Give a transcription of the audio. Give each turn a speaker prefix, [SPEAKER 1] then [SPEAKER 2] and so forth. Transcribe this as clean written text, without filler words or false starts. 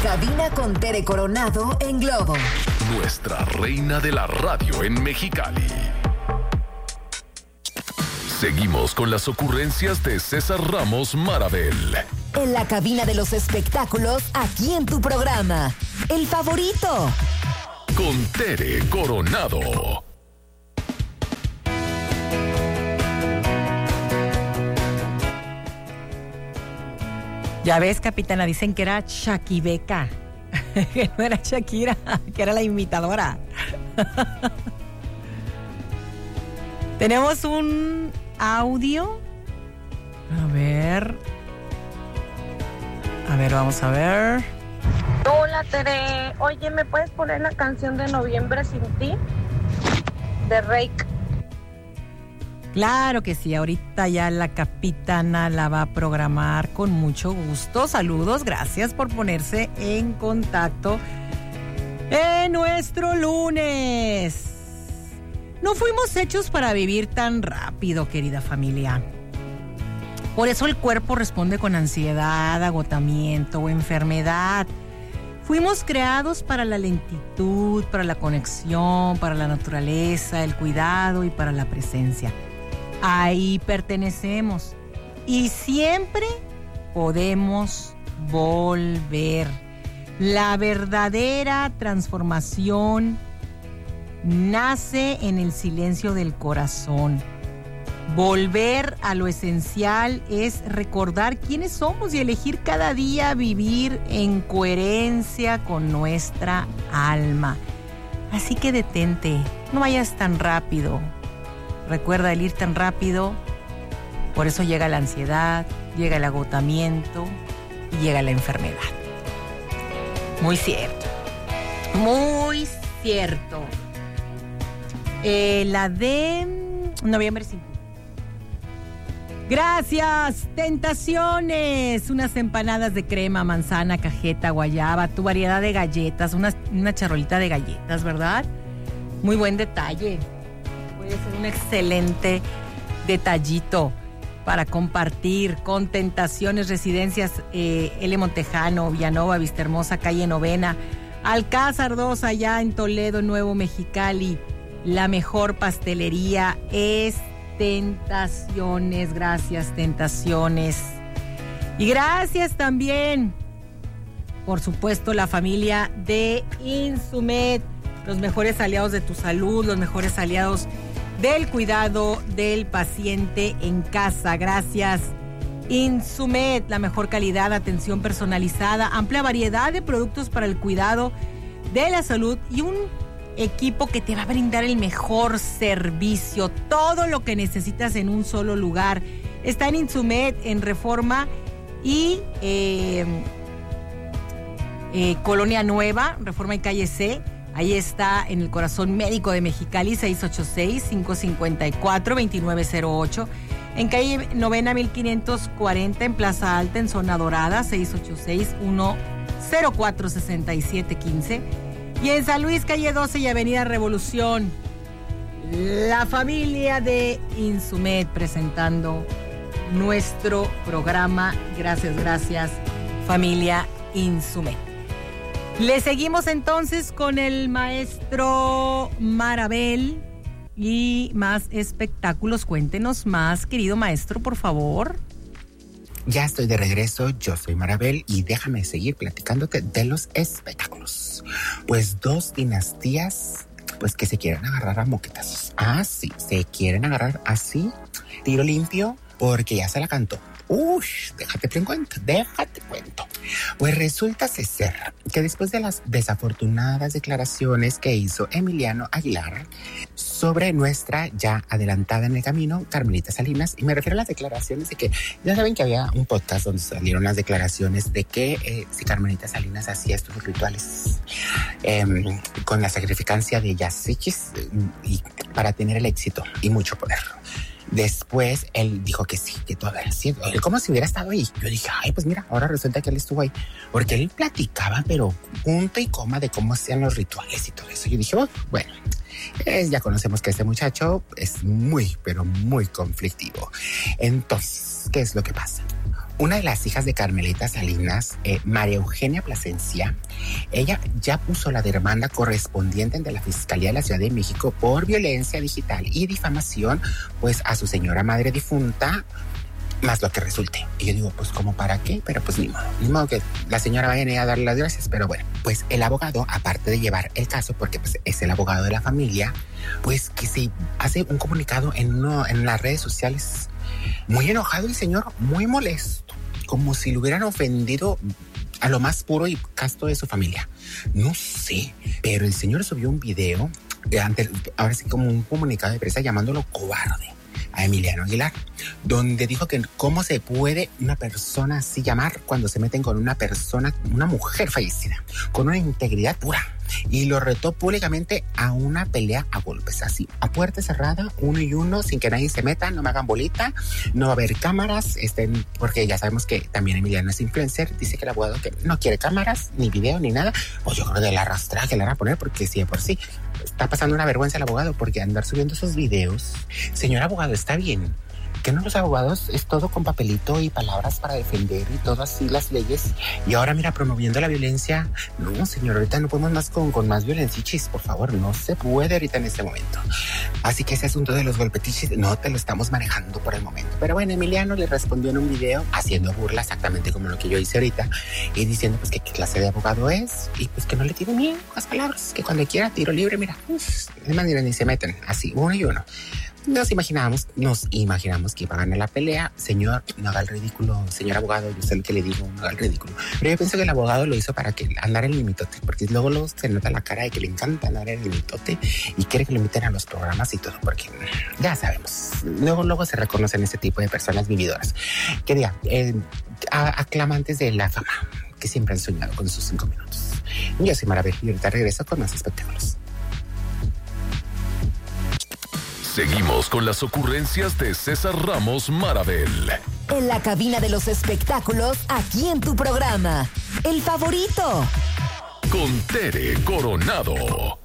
[SPEAKER 1] cabina con Tere Coronado en Globo.
[SPEAKER 2] Nuestra reina de la radio en Mexicali. Seguimos con las ocurrencias de César Ramos Marabel.
[SPEAKER 1] En la cabina de los espectáculos, aquí en tu programa, El Favorito.
[SPEAKER 2] Con Tere Coronado.
[SPEAKER 3] Ya ves, capitana, dicen que era Shakibeca, que no era Shakira, que era la imitadora. Tenemos un audio. A ver, vamos a ver.
[SPEAKER 4] Hola, Tere. Oye, ¿me puedes poner la canción de Noviembre sin ti? De Rake.
[SPEAKER 3] Claro que sí, ahorita ya la capitana la va a programar con mucho gusto. Saludos, gracias por ponerse en contacto en nuestro lunes. No fuimos hechos para vivir tan rápido, querida familia. Por eso el cuerpo responde con ansiedad, agotamiento o enfermedad. Fuimos creados para la lentitud, para la conexión, para la naturaleza, el cuidado y para la presencia. Ahí pertenecemos y siempre podemos volver. La verdadera transformación nace en el silencio del corazón. Volver a lo esencial es recordar quiénes somos y elegir cada día vivir en coherencia con nuestra alma. Así que detente, no vayas tan rápido. Recuerda, el ir tan rápido, por eso llega la ansiedad, llega el agotamiento y llega la enfermedad. Muy cierto, muy cierto. La de Noviembre sin ti. Gracias, Tentaciones. Unas empanadas de crema, manzana, cajeta, guayaba, tu variedad de galletas, una charolita de galletas, ¿verdad? Muy buen detalle. Puede ser un excelente detallito para compartir con Tentaciones. Residencias L. Montejano, Villanova, Vistahermosa, calle Novena, Alcázar 2, allá en Toledo, Nuevo Mexicali. La mejor pastelería es Tentaciones. Gracias, Tentaciones. Y gracias también, por supuesto, la familia de Insumed, los mejores aliados de tu salud, los mejores aliados del cuidado del paciente en casa. Gracias, Insumed, la mejor calidad, atención personalizada, amplia variedad de productos para el cuidado de la salud y un equipo que te va a brindar el mejor servicio. Todo lo que necesitas en un solo lugar está en Insumed, en Reforma y Colonia Nueva, Reforma y Calle C. Ahí está, en el corazón médico de Mexicali, 686-554-2908. En calle Novena 1540, en Plaza Alta, en Zona Dorada, 686-104-6715. Y en San Luis, calle 12 y Avenida Revolución, la familia de Insumed presentando nuestro programa. Gracias, gracias, familia Insumed. Le seguimos entonces con el maestro Marabel y más espectáculos. Cuéntenos más, querido maestro, por favor.
[SPEAKER 5] Ya estoy de regreso, yo soy Marabel y déjame seguir platicándote de los espectáculos. Pues dos dinastías, pues que se quieren agarrar a moquetazos. Ah, sí, se quieren agarrar así, tiro limpio, porque ya se la cantó. Déjate cuento. Pues resulta ser que después de las desafortunadas declaraciones que hizo Emiliano Aguilar sobre nuestra ya adelantada en el camino, Carmelita Salinas, y me refiero a las declaraciones de que, ya saben que había un podcast donde salieron las declaraciones de que si Carmelita Salinas hacía estos rituales con la sacrificancia de yacichis y para tener el éxito y mucho poder. Después él dijo que sí, que todo era cierto. Él como si hubiera estado ahí. Yo dije, ay, pues mira, ahora resulta que él estuvo ahí. Porque él platicaba, pero punto y coma de cómo hacían los rituales y todo eso. Yo dije, bueno, ya conocemos que este muchacho es muy, pero muy conflictivo. Entonces, ¿qué es lo que pasa? una de las hijas de Carmelita Salinas, María Eugenia Plasencia, ella ya puso la demanda correspondiente ante la Fiscalía de la Ciudad de México por violencia digital y difamación, pues a su señora madre difunta, más lo que resulte. Y yo digo, pues ¿cómo para qué? Pero pues ni modo que la señora vaya a darle las gracias. Pero bueno, pues el abogado, aparte de llevar el caso, porque pues es el abogado de la familia, pues que se hace un comunicado en las redes sociales, muy enojado el señor, muy molesto, como si le hubieran ofendido a lo más puro y casto de su familia. No sé, pero el señor subió un video, ahora sí como un comunicado de prensa llamándolo cobarde a Emiliano Aguilar, donde dijo que cómo se puede una persona así llamar cuando se meten con una persona, una mujer fallecida, con una integridad pura, y lo retó públicamente a una pelea a golpes, así, a puerta cerrada, 1 y 1, sin que nadie se meta, no me hagan bolita, no va a haber cámaras, porque ya sabemos que también Emiliano es influencer, dice que el abogado que no quiere cámaras, ni video, ni nada, pues yo creo que la arrastra que le van a poner, porque si de por sí está pasando una vergüenza el abogado, porque andar subiendo esos videos, señor abogado, está bien, que no los abogados es todo con papelito y palabras para defender y todo así las leyes, y ahora mira, promoviendo la violencia. No, señor, ahorita no podemos más con más violencichis, por favor, no se puede ahorita en este momento. Así que ese asunto de los golpetichis no te lo estamos manejando por el momento. Pero bueno, Emiliano le respondió en un video haciendo burla exactamente como lo que yo hice ahorita, y diciendo pues que qué clase de abogado es, y pues que no le tiene miedo a las palabras, que cuando quiera tiro libre, mira, de manera ni se meten, así, 1 y 1. Nos imaginamos que iba a ganar la pelea. Señor, no haga el ridículo. Señor abogado, yo sé lo que le digo, no haga el ridículo. Pero yo pienso que el abogado lo hizo para que andar en el limitote, porque luego se nota la cara de que le encanta andar en el limitote y quiere que lo inviten a los programas y todo, porque ya sabemos, luego se reconocen ese tipo de personas vividoras. Que diga, aclamantes de la fama, que siempre han soñado con sus 5 minutos. Yo soy Marabel y ahorita regreso con más espectáculos.
[SPEAKER 2] Seguimos con las ocurrencias de César Ramos Marabel.
[SPEAKER 1] En la cabina de los espectáculos, aquí en tu programa, El Favorito.
[SPEAKER 2] Con Tere Coronado.